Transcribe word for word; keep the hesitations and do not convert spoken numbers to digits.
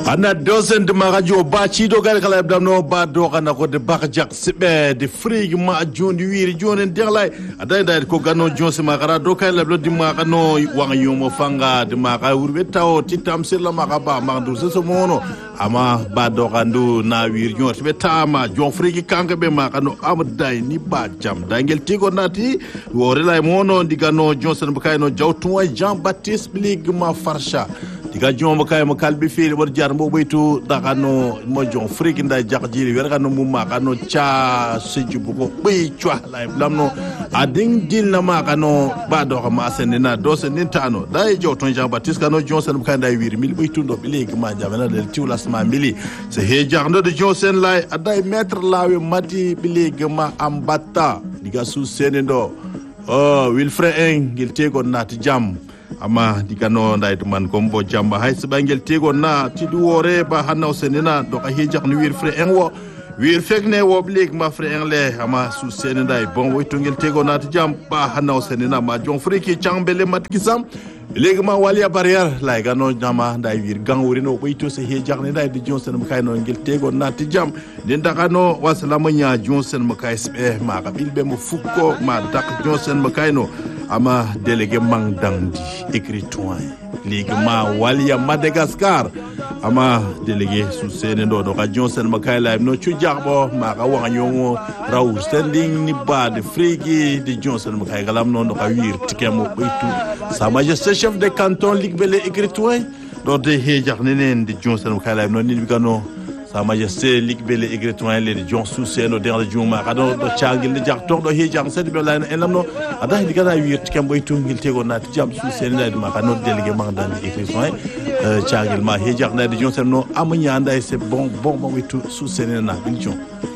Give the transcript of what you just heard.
ana dozen de marajo ba ci do gal kala damno ba do kana ko de bakjak sibe de frigi ma jondi wiri jonen derlay aday day ko gano jonse ma gara do kay lablo di ma kano wanga yomo fanga de ma ka wurbe taw titam sella ma ka ba ma dur so mono ama ba do kandu na wiri jonse be tama jon frigi kanka be ma kano amday ni ba jam dangel tigo nati wore lay mono di gano jonse be kay no jawtu Jean Baptiste Blig ma farsha diga jom kay mo kalbi fi wor jar mo boytu dakano mo jon friki nda jakjiri wergano mumma kano cha sejubu ko bi chwa lay blamno ading dil na ma kano ba do ma senina do senintano dai jowton Jean Baptiste kano jonsen kay nday wir mil boytu ndo bilegi ma jamana del tiulas ma mili se he jarno de jonsen lay aday maître lawe mati bilegi ma ambatta diga su senendo oh Wilfred en gil tego nat jam ama digano ndayto man kombo jamba hay sibangel tego na tidi wore ba hanno senina do ka hejak ni wir fre en wo wir fekne wo blik ma fre en le ama su senina bon wo to ngel tego na jam ba hanno senina ma jon friki chambele mat kisam legi ma walia barrière lay gano jama nday wir gang wuri no boyto se hejak ni nday di jonsen ma kay no ngel tego na jam den dakano wasalama nya jonsen ma kay sbe ma ka bilbe mo fukko ma dak jonsen ma kay no ama délégué mang dangdi écritoin ligue ma walia Madagascar ama délégué sous sene do do ka jonsen makay live no chu jarbo ma ka wa nyongo raw standing ni ba de frigi de jonsen makay galam no do ka wir tikemo boytu sa majesté chef de canton ligue belé écritoin do de hejar nenen de jonsen makay live no ni bigano sa majesté ligue belé écritoin le jon sous sene do de juma ka do do changil de jak to do hejar sed be lan elamno ada digana wir tikem boytu ngil tego na jam sous sene de ma ka no délégué mang dan écritoin changil ma hejar na de jonsen no amanya nday c'est bon bon bon boytu sous sene na biljon